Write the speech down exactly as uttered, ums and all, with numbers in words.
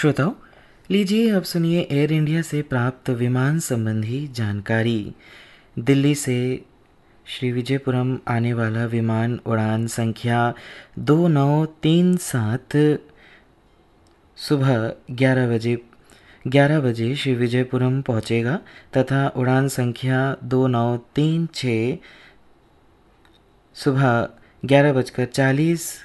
श्रोताओ, लीजिए अब सुनिए एयर इंडिया से प्राप्त विमान संबंधी जानकारी। दिल्ली से श्री विजयपुरम आने वाला विमान उड़ान संख्या दो नौ तीन सात सुबह ग्यारह बजे ग्यारह बजे श्री विजयपुरम पहुंचेगा तथा उड़ान संख्या दो नौ तीन छः सुबह ग्यारह बजकर चालीस